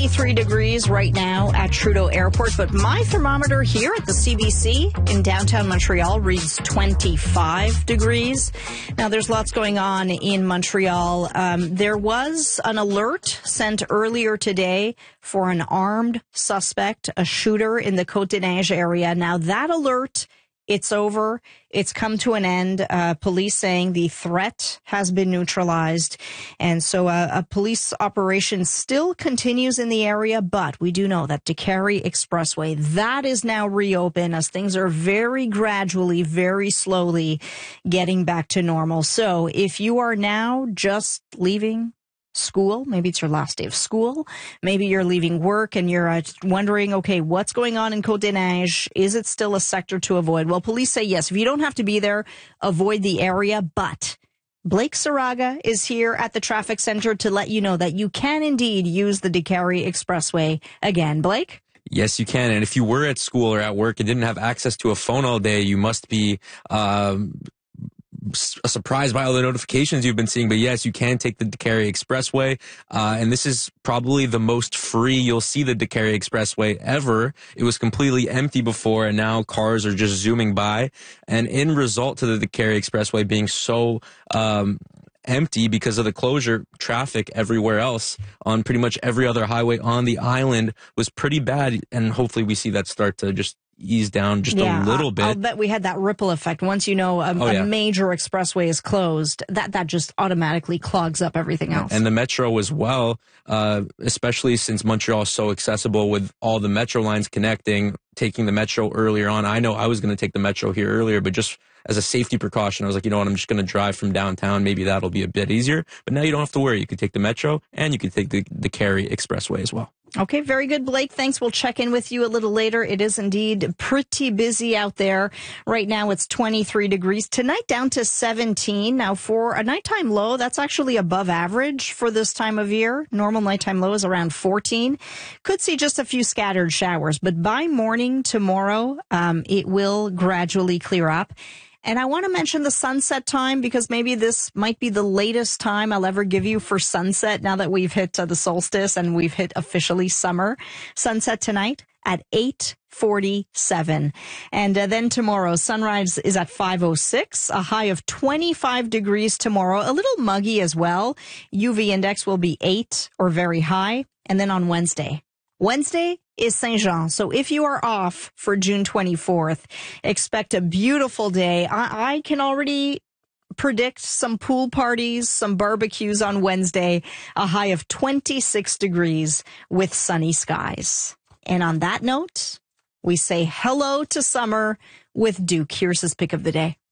23 degrees right now at Trudeau Airport, but my thermometer here at the CBC in downtown Montreal reads 25 degrees. Now, there's lots going on in Montreal. There was an alert sent earlier today for an armed suspect, a shooter in the Côte-des-Neiges area. Now, that alert, it's over. It's come to an end. Police saying the threat has been neutralized. And so a police operation still continues in the area, but we do know that Décarie Expressway, that is now reopened as things are very gradually, very slowly getting back to normal. So if you are now just leaving school, maybe it's your last day of school, maybe you're leaving work and you're wondering, okay, what's going on in Côte-des-Neiges? Is it still a sector to avoid? Well, police say yes. If you don't have to be there, avoid the area. But Blake Saraga is here at the traffic center to let you know that you can indeed use the Décarie Expressway again. Blake? Yes, you can. And if you were at school or at work and didn't have access to a phone all day, you must be surprised by all the notifications you've been seeing. But yes, you can take the Décarie Expressway. And this is probably the most free you'll see the Décarie Expressway ever. It was completely empty before, and now cars are just zooming by. And in result to the Décarie Expressway being so empty because of the closure, traffic everywhere else on pretty much every other highway on the island was pretty bad. And hopefully we see that start to just ease down just a little bit. I'll bet we had that ripple effect. Once you know a major expressway is closed, that just automatically clogs up everything else. And the metro as well, especially since Montreal is so accessible with all the metro lines connecting, taking the metro earlier on. I know I was going to take the metro here earlier, but just as a safety precaution, I was like, you know what, I'm just going to drive from downtown. Maybe that'll be a bit easier. But now you don't have to worry. You could take the metro and you could take the Décarie Expressway as well. Okay, very good, Blake. Thanks. We'll check in with you a little later. It is indeed pretty busy out there. Right now it's 23 degrees. Tonight down to 17. Now for a nighttime low, that's actually above average for this time of year. Normal nighttime low is around 14. Could see just a few scattered showers, but by morning tomorrow, it will gradually clear up. And I want to mention the sunset time because maybe this might be the latest time I'll ever give you for sunset now that we've hit the solstice and we've hit officially summer. Sunset tonight at 8:47. And then tomorrow, sunrise is at 5:06, a high of 25 degrees tomorrow, a little muggy as well. UV index will be 8 or very high. And then on Wednesday is Saint-Jean. So if you are off for June 24th, expect a beautiful day. I can already predict some pool parties, some barbecues on Wednesday, a high of 26 degrees with sunny skies. And on that note, we say hello to summer with Duke. Here's his pick of the day.